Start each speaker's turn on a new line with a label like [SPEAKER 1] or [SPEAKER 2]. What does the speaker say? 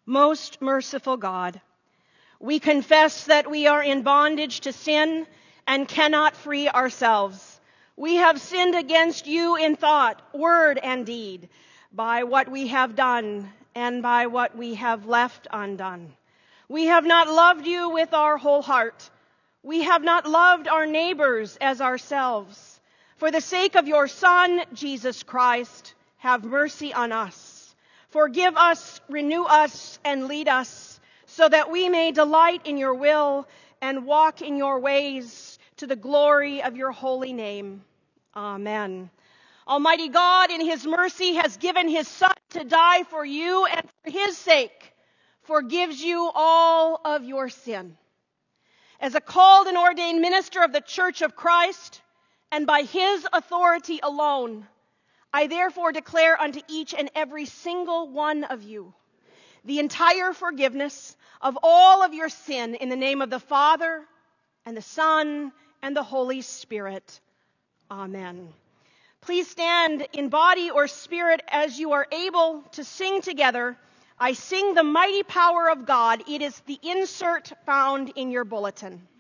[SPEAKER 1] Most merciful God, we confess that we are in bondage to sin and cannot free ourselves. We have sinned against you in thought, word, and deed, by what we have done and by what we have left undone. We have not loved you with our whole heart. We have not loved our neighbors as ourselves. For the sake of your Son, Jesus Christ, have mercy on us. Forgive us, renew us, and lead us, so that we may delight in your will and walk in your ways to the glory of your holy name. Amen. Almighty God, in his mercy, has given his Son to die for you, and for his sake forgives you all of your sin. As a called and ordained minister of the Church of Christ, and by his authority alone, I therefore declare unto each and every single one of you the entire forgiveness of all of your sin in the name of the Father and the Son and the Holy Spirit. Amen. Please stand in body or spirit as you are able to sing together. I sing the mighty power of God. It is the insert found in your bulletin.